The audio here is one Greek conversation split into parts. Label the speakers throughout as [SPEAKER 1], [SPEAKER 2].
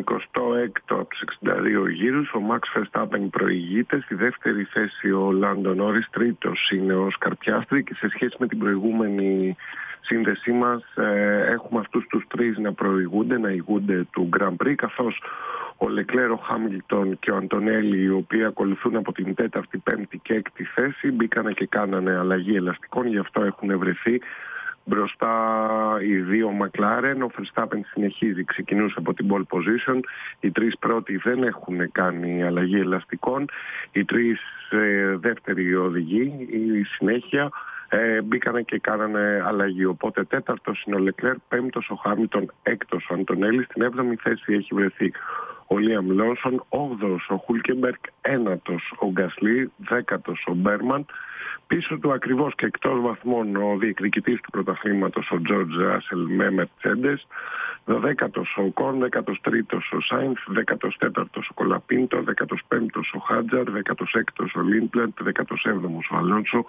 [SPEAKER 1] 26ο από τους 62 γύρους. Ο Max Verstappen προηγείται. Στη δεύτερη θέση ο Lando Norris, τρίτος είναι ο Oscar Piastri, και σε σχέση με την προηγούμενη σύνδεσή μας έχουμε αυτούς τους τρεις να προηγούνται, να ηγούνται του Grand Prix, καθώς ο Leclerc, ο Hamilton και ο Antonelli, οι οποίοι ακολουθούν από την τέταρτη, πέμπτη και έκτη θέση, μπήκανε και κάνανε αλλαγή ελαστικών, γι' αυτό έχουν βρεθεί μπροστά οι δύο McLaren. Ο Verstappen συνεχίζει, ξεκινούσε από την pole position. Οι τρεις πρώτοι δεν έχουν κάνει αλλαγή ελαστικών. Οι τρεις δεύτεροι οδηγοί, η συνέχεια, μπήκανε και κάνανε αλλαγή. Οπότε τέταρτος είναι ο Leclerc, πέμπτος ο Hamilton, έκτος ο Antonelli. Στην 7η θέση έχει βρεθεί ο Liam Lawson, 8ος ο Hülkenberg, 9ος ο Gasly, 10ος ο Berman. Πίσω του ακριβώς και εκτός βαθμών ο διεκδικητής του πρωταθλήματος ο George Russell με Mercedes, 12ος ο Ocon, 13ος ο Sainz, 14ος ο Colapinto, 15ος ο Hadjar, 16ος ο Lindblad, 17ος ο Alonso,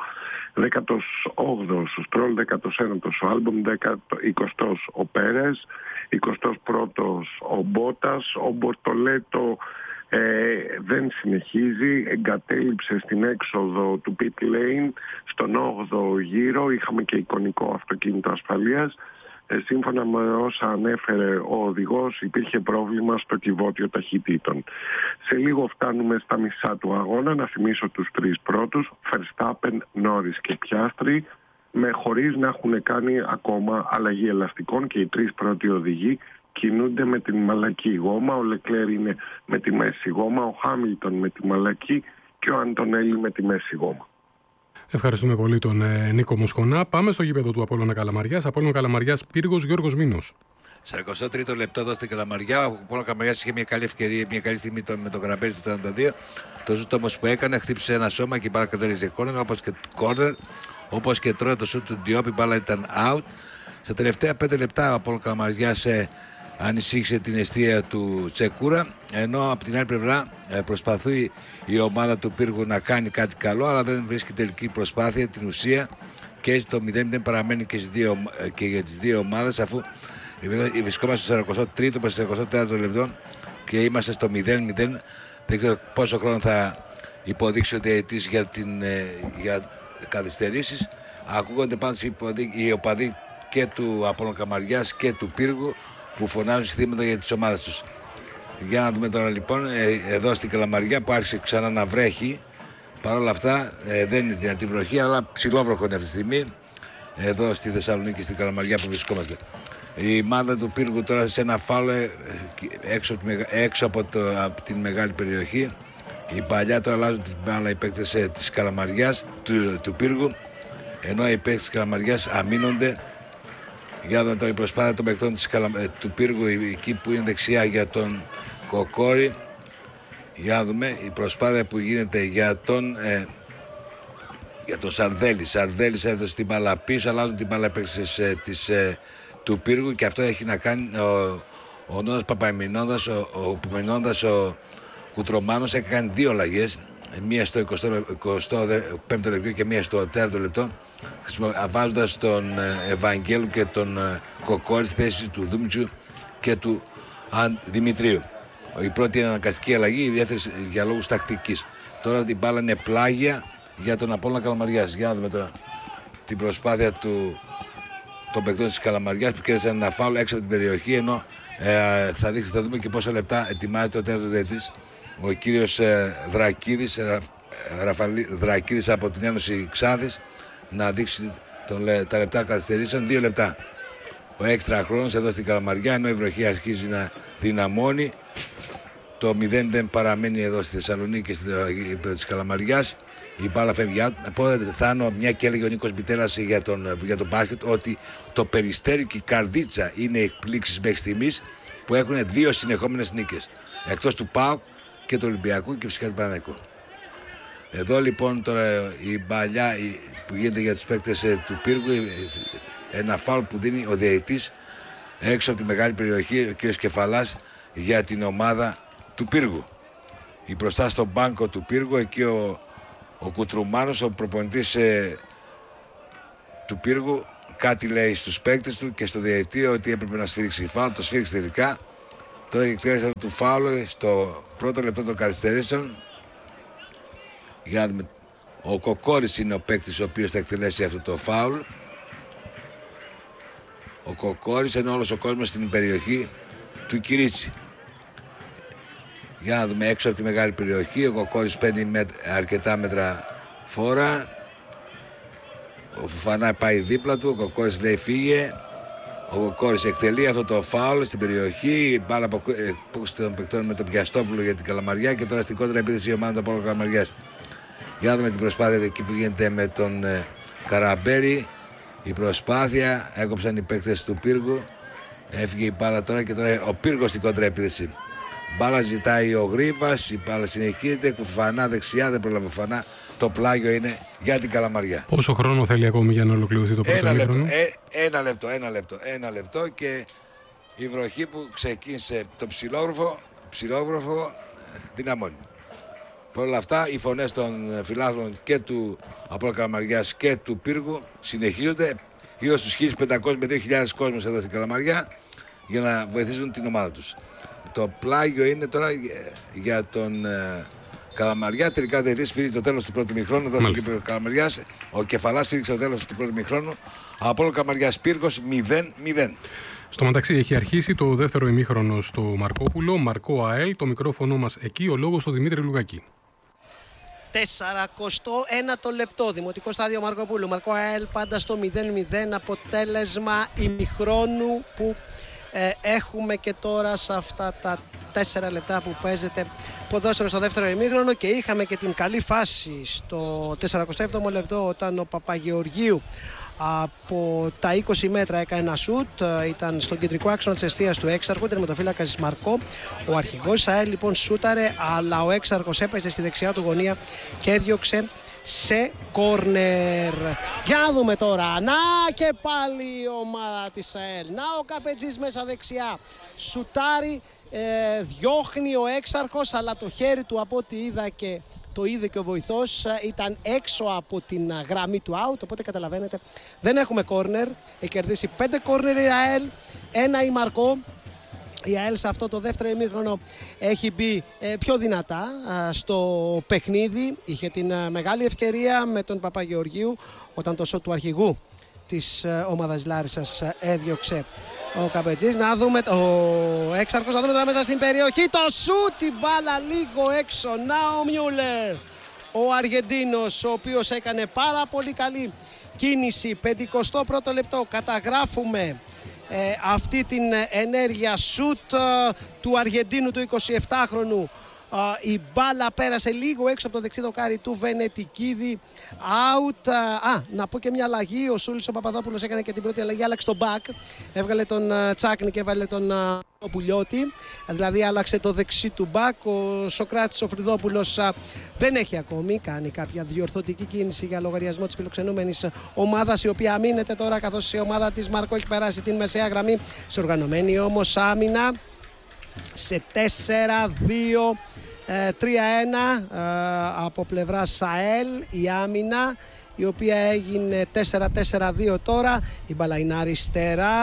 [SPEAKER 1] 18ος ο Stroll, 19ος ο Albon, 20ος ο Perez, 21ος ο Bottas. Ο Μπορτολέτο δεν συνεχίζει, εγκατέλειψε στην έξοδο του pit lane στον 8ο γύρο. Είχαμε και εικονικό αυτοκίνητο ασφαλείας. Σύμφωνα με όσα ανέφερε ο οδηγός, υπήρχε πρόβλημα στο κυβότιο ταχυτήτων. Σε λίγο φτάνουμε στα μισά του αγώνα. Να θυμίσω τους τρεις πρώτους, Verstappen, Norris και Piastri, χωρίς να έχουν κάνει ακόμα αλλαγή ελαστικών, και οι τρεις πρώτοι οδηγοί κινούνται με την μαλακή γόμα. Ο Leclerc είναι με τη μέση γόμα, ο Hamilton με τη μαλακή και ο Antonelli με τη μέση γόμα.
[SPEAKER 2] Ευχαριστούμε πολύ τον Νίκο Μοσχονά. Πάμε στο γήπεδο του Απόλλωνα Καλαμαριάς. Απόλλωνα Καλαμαριάς, Πύργος, Γιώργος Μήνος.
[SPEAKER 3] Σε 23ο λεπτό εδώ στην Καλαμαριά, ο Απόλλωνα Καλαμαριάς είχε μια καλή ευκαιρία, μια καλή στιγμή με τον Γραμπέλη του 42. Το ζούτο όμως που έκανε, χτύπησε ένα σώμα και παρακατέληζε κόρνερ, όπως και τώρα το σούτ του Diop, η μπάλα ήταν out. Στα τελευταία 5 λεπτά ο Απόλλωνα Καλαμαριάς ανησύχησε την αιστεία του Τσεκούρα, ενώ από την άλλη πλευρά προσπαθεί η ομάδα του Πύργου να κάνει κάτι καλό, αλλά δεν βρίσκει τελική προσπάθεια, την ουσία, και έτσι το 0-0 παραμένει και για τις δύο ομάδες, αφού βρισκόμαστε στο 43ο προς 44ο λεπτό και είμαστε στο 0-0. Δεν ξέρω πόσο χρόνο θα υποδείξει ο διαιτητής για καθυστερήσεις. Ακούγονται πάντως οι οπαδοί και του Απόλλωνα Καλαμαριάς και του Πύργου που φωνάζουν στήματα για τις ομάδες τους. Για να δούμε τώρα λοιπόν εδώ στην Καλαμαριά που άρχισε ξανά να βρέχει. Παρ' όλα αυτά δεν είναι δυνατή βροχή, αλλά ψηλόβροχο είναι αυτή τη στιγμή εδώ στη Θεσσαλονίκη, στην Καλαμαριά που βρισκόμαστε. Η μάδα του Πύργου τώρα σε ένα φάουλ έξω από την μεγάλη περιοχή. Οι παλιά τώρα αλλάζουν την μπάλα οι παίκτες της Καλαμαριάς, του Πύργου, ενώ οι παίκτες της Καλαμαριάς αμήνονται. Για να δούμε τώρα η προσπάθεια των παικτών του Πύργου, εκεί που είναι δεξιά για τον Κοκόρη. Για να δούμε η προσπάθεια που γίνεται για τον Σαρδέλη. Σαρδέλης έδωσε την μπάλα πίσω, αλλάζουν την μπάλα παίκτες του Πύργου, και αυτό έχει να κάνει ο Νόδας Παπαμινώντας, ο Κουτρομάνος έχει κάνει δύο αλλαγές, μία στο 25ο λεπτό και μία στο 4ο λεπτό, βάζοντας τον Ευαγγέλου και τον Κοκόρη στη θέση του Δούμιτσου και του Δημητρίου. Η πρώτη είναι αναγκαστική αλλαγή, η δεύτερη για λόγους τακτικής. Τώρα την μπάλα είναι πλάγια για τον Απόλλωνα Καλαμαριάς. Για να δούμε τώρα την προσπάθεια των παικτών της Καλαμαριάς που κέρδισαν ένα φάουλ έξω από την περιοχή, ενώ θα δούμε και πόσα λεπτά ετοιμάζεται ο τέταρτος διαιτητής, ο κύριος Δρακίδης από την Ένωση Ξάνθης, να δείξει τα λεπτά καθυστερήσεων. 2 λεπτά ο έξτρα χρόνος εδώ στην Καλαμαριά, ενώ η βροχή αρχίζει να δυναμώνει. Το 0-0 παραμένει εδώ στη Θεσσαλονίκη και στην γήπεδο της Καλαμαριάς. Η μπάλα φεύγει out. Οπότε θα είναι μια και έλεγε ο Νίκος Μητέρας για τον μπάσκετ, ότι το Περιστέρι και η Καρδίτσα είναι εκπλήξεις μέχρι στιγμής που έχουν 2 συνεχόμενες νίκες. Εκτός του ΠΑΟΚ και του Ολυμπιακού και φυσικά του Παναθηναϊκού. Εδώ λοιπόν τώρα η μπαλιά που γίνεται για τους παίκτες του Πύργου, ένα φάουλ που δίνει ο διαιτητής έξω από τη μεγάλη περιοχή, ο κ. Κεφαλάς, για την ομάδα του Πύργου. Η μπροστά στον μπάνκο του Πύργου, εκεί ο Κουτρουμάνος, ο προπονητής του Πύργου, κάτι λέει στους παίκτες του και στο διαιτητή ότι έπρεπε να σφίξει φάουλ. Το σφίξει τελικά. Τώρα η εκτέλεση του φάουλ στο πρώτο λεπτό των καθυστερήσεων. Για να δούμε. Ο Κοκόρης είναι ο παίκτης ο οποίος θα εκτελέσει αυτό το φάουλ. Ο Κοκόρης, ενώ όλος ο κόσμος στην περιοχή του Κυρίτσι. Για να δούμε έξω από τη μεγάλη περιοχή. Ο Κοκόρης παίρνει αρκετά μέτρα φόρα. Ο Φουφανά πάει δίπλα του. Ο Κοκόρης λέει φύγε. Ο Κοκόρης εκτελεί αυτό το φάουλ στην περιοχή. Η μπάλα των παικτών με τον Πιαστόπουλο για την Καλαμαριά. Και τώρα στην κόντρα επίθεση η ομάδα του Απόλλωνα Καλαμαριάς. Για να δούμε την προσπάθεια εκεί που γίνεται με τον Καραμπέρι. Η προσπάθεια, έκοψαν οι παίκτες του Πύργου. Έφυγε η μπάλα τώρα και τώρα ο Πύργος στην κόντρα επίθεση. Μπάλα ζητάει ο Γρίβας, η μπάλα συνεχίζεται. Κουφανά δεξιά, δεν πρόλαβε Φανά. Το πλάγιο είναι για την Καλαμαριά.
[SPEAKER 2] Πόσο χρόνο θέλει ακόμη για να ολοκληρωθεί το πρώτο ημίχρονο?
[SPEAKER 3] Ένα λεπτό και η βροχή που ξεκίνησε το ψηλόγραφο δυναμώνει. Παρ' όλα αυτά, οι φωνές των φιλάθλων και του Απόλλωνα Καλαμαριάς και του Πύργου συνεχίζονται. Γύρω στους 1.500 με 2.000 κόσμος εδώ στην Καλαμαριά για να βοηθήσουν την ομάδα τους. Το πλάγιο είναι τώρα για τον Καλαμαριά. Τελικά ο διαιτητής φύριξε το τέλος του πρώτου ημιχρόνου. Εδώ στο κήπεδο Καλαμαριάς. Ο Κεφαλάς φύριξε το τέλος του πρώτου ημιχρόνου. Απόλλωνα Καλαμαριάς Πύργος 0-0.
[SPEAKER 2] Στο μεταξύ έχει αρχίσει το δεύτερο ημίχρονο στο Μαρκόπουλο. Μαρκό ΑΕΛ, το μικρόφωνο μας εκεί, ο λόγος στο Δημήτρη Λουγακή.
[SPEAKER 4] 41ο λεπτό, δημοτικό στάδιο Μαρκοπούλου. Μαρκό ΑΕΛ πάντα στο 0-0, αποτέλεσμα ημιχρόνου που έχουμε και τώρα σε αυτά τα 4 λεπτά που παίζεται ποδόσφαιρο στο δεύτερο ημίχρονο. Και είχαμε και την καλή φάση στο 47ο λεπτό όταν ο Παπαγεωργίου από τα 20 μέτρα έκανε ένα σουτ, ήταν στον κεντρικό άξονα της εστίας του έξαρχου, τερματοφύλακας Μαρκό. Ο αρχηγός ΑΕΛ λοιπόν σούταρε, αλλά ο έξαρχος έπεσε στη δεξιά του γωνία και έδιωξε σε κόρνερ. Για να δούμε τώρα, να και πάλι η ομάδα της ΑΕΛ, να ο Καπετζής μέσα δεξιά, σουτάρει, διώχνει ο έξαρχος, αλλά το χέρι του από ό,τι είδα και το είδε και ο βοηθός, ήταν έξω από την γραμμή του out, οπότε καταλαβαίνετε δεν έχουμε κόρνερ. Έχει κερδίσει 5 κόρνερ η ΑΕΛ, 1 η Μαρκό. Η ΑΕΛ σε αυτό το δεύτερο ημίχρονο έχει μπει πιο δυνατά στο παιχνίδι. Είχε την μεγάλη ευκαιρία με τον Παπαγεωργίου όταν το σωτ του αρχηγού της ομάδας Λάρισσας έδιωξε ο Καπετζής. Να δούμε ο έξαρχος, να δούμε τώρα μέσα στην περιοχή το σουτ, την μπάλα λίγο έξω. Να ο Μιούλερ, ο Αργεντίνος, ο οποίος έκανε πάρα πολύ καλή κίνηση. 51ο λεπτό, καταγράφουμε αυτή την ενέργεια σουτ του Αργεντίνου του 27χρονου. Η μπάλα πέρασε λίγο έξω από το δεξί δοκάρι του Βενετικίδη. Out. Να πω και μια αλλαγή. Ο Σούλης ο Παπαδόπουλος έκανε και την πρώτη αλλαγή. Άλλαξε τον μπακ. Έβγαλε τον Τσάκνη και έβαλε τον Πουλιώτη. Δηλαδή άλλαξε το δεξί του μπακ. Ο Σοκράτης ο Φρυδόπουλος δεν έχει ακόμη κάνει κάποια διορθωτική κίνηση για λογαριασμό της φιλοξενούμενης ομάδας, η οποία αμήνεται τώρα καθώς η ομάδα της Μαρκό έχει περάσει την μεσαία γραμμή. Σε οργανωμένη όμως άμυνα σε 4-2. 3-1 από πλευρά ΣΑΕΛ η άμυνα, η οποία έγινε 4-4-2 τώρα. Η μπάλα είναι αριστερά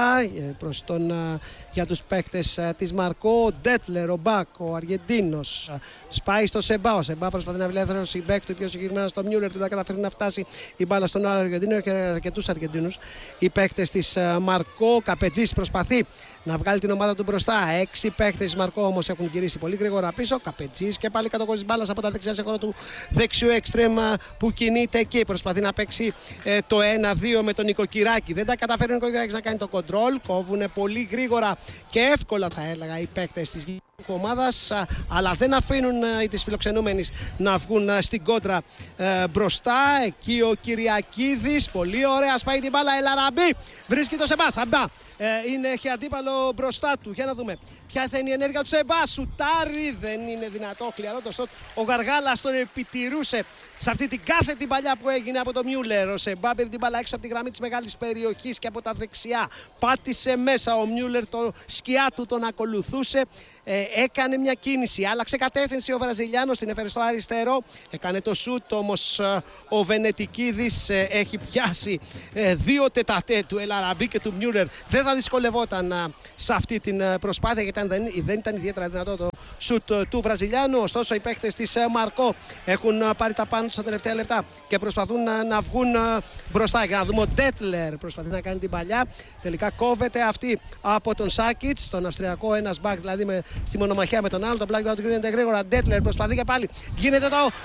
[SPEAKER 4] για τους παίκτες της Μαρκό. Ο Ντέτλερ, ο Μπακ, ο Αργεντίνος, σπάει στο Σεμπά. Ο Σεμπά προσπαθεί να ελεύθερος, η Μπέκ του πιο συγκεκριμένα στο Μιούλερ, δεν θα καταφέρει να φτάσει η μπάλα στον άλλο Αργεντίνο και αρκετούς Αργεντίνους οι παίκτες της Μαρκό. Ο Καπετζής προσπαθεί να βγάλει την ομάδα του μπροστά. 6 παίκτες της Μαρκό όμως έχουν γυρίσει πολύ γρήγορα πίσω. Καπετζής και πάλι κατοχός μπάλας από τα δεξιά σε χώρο του δεξιού εξτρέμ που κινείται εκεί. Προσπαθεί να παίξει το 1-2 με τον Νοικοκυράκη. Δεν τα καταφέρει ο Νοικοκυράκης να κάνει το κοντρόλ. Κόβουνε πολύ γρήγορα και εύκολα, θα έλεγα, οι παίκτες της ομάδας, αλλά δεν αφήνουν οι της φιλοξενούμενης να βγουν στην κόντρα μπροστά. Εκεί ο Κυριακίδης, πολύ ωραία, σπάει την μπάλα. Ελαραμπή βρίσκει το Σεμπά. Σαμπά έχει αντίπαλο μπροστά του. Για να δούμε ποια θα είναι η ενέργεια του Σεμπά. Σουτάρι, δεν είναι δυνατό. Χλιαρό το σωτ. Ο Γαργάλας τον επιτηρούσε σε αυτή την κάθετη παλιά που έγινε από το Μιούλερ. Ο Σεμπά πήρε την μπάλα έξω από τη γραμμή της μεγάλης περιοχής και από τα δεξιά πάτησε μέσα. Ο Μιούλερ, το σκιά του τον ακολουθούσε. Έκανε μια κίνηση, άλλαξε κατεύθυνση ο Βραζιλιάνος, την έφερε στο αριστερό, έκανε το σούτ, όμως ο Βενετικίδης έχει πιάσει 2 τετατέ του Ελαραμπή και του Μιούλερ. Δεν θα δυσκολευόταν σε αυτή την προσπάθεια, γιατί δεν ήταν ιδιαίτερα δυνατό το σουτ του Βραζιλιάνου. Ωστόσο, οι παίκτες της Μαρκό έχουν πάρει τα πάνω τους στα τελευταία λεπτά και προσπαθούν να βγουν μπροστά. Για να δούμε, ο Ντέτλερ προσπαθεί να κάνει την παλιά. Τελικά κόβεται αυτή από τον Σάκιτς, τον Αυστριακό, ένας μπακ δηλαδή στη μονομαχία με τον άλλο. Το πλάγιο του κρίνεται γρήγορα. Ντέτλερ προσπαθεί και πάλι. Γίνεται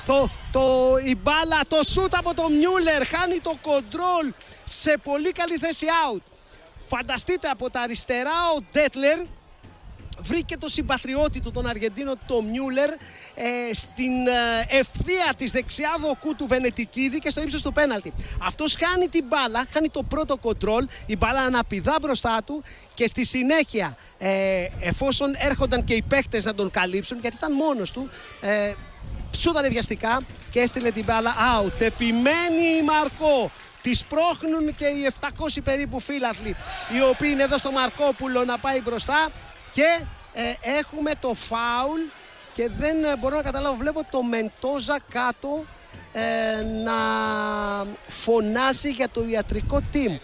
[SPEAKER 4] η μπάλα, το σουτ από τον Μιούλερ. Χάνει το κοντρόλ σε πολύ καλή θέση out. Φανταστείτε, από τα αριστερά ο Ντέτλερ βρήκε το συμπατριώτη του, τον Αργεντίνο, το Μιούλερ, στην ευθεία της δεξιά δοκού του Βενετικίδη και στο ύψος του πέναλτι. Αυτός χάνει την μπάλα, χάνει το πρώτο κοντρόλ, η μπάλα αναπηδά μπροστά του και στη συνέχεια, εφόσον έρχονταν και οι παίκτες να τον καλύψουν, γιατί ήταν μόνος του, σούταρε βιαστικά και έστειλε την μπάλα out. Επιμένει η Μαρκό. Τις πρόχνουν και οι 700 περίπου φίλαθλοι, οι οποίοι είναι εδώ στο Μαρκόπουλο να πάει μπροστά, και έχουμε το φάουλ και δεν μπορώ να καταλάβω. Βλέπω το Μεντόζα κάτω να φωνάζει για το ιατρικό team.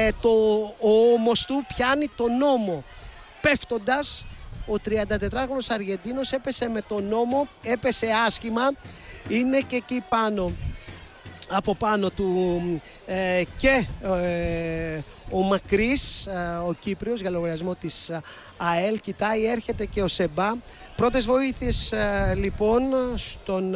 [SPEAKER 4] Ο ώμος του πιάνει τον ώμο. Πέφτοντας, ο 34χρονος Αργεντίνος έπεσε με τον ώμο, έπεσε άσχημα, είναι και εκεί πάνω, από πάνω του και ο Μακρύς, ο Κύπριος, για λογαριασμό της ΑΕΛ. Κοιτάει, έρχεται και ο Σεμπά. Πρώτες βοήθειες λοιπόν στον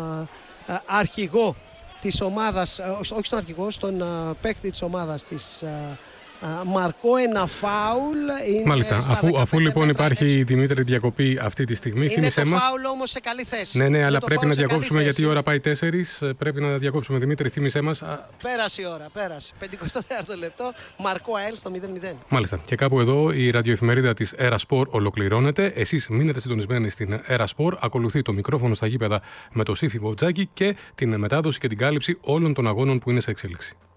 [SPEAKER 4] αρχηγό της ομάδας, όχι στον αρχηγό, στον παίκτη της ομάδας της Μαρκό. Ένα φάουλ.
[SPEAKER 2] Μάλιστα. Αφού λοιπόν υπάρχει, Δημήτρη, διακοπή αυτή τη στιγμή,
[SPEAKER 4] είναι το φάουλ όμως σε καλή θέση.
[SPEAKER 2] Ναι, αλλά πρέπει να διακόψουμε, γιατί η ώρα πάει 4. Πρέπει να διακόψουμε. Δημήτρη, θύμισέ μας.
[SPEAKER 4] Πέρασε η ώρα, πέρασε. 54ο λεπτό, Μαρκό ΑΕΛ στο 0-0.
[SPEAKER 2] Μάλιστα. Και κάπου εδώ η ραδιοεφημερίδα της Era Sport ολοκληρώνεται. Εσείς μείνετε συντονισμένοι στην Era Sport. Ακολουθεί το μικρόφωνο στα γήπεδα με το Σύφη Μποτζάκη και την μετάδοση και την κάλυψη όλων των αγώνων που είναι σε εξέλιξη.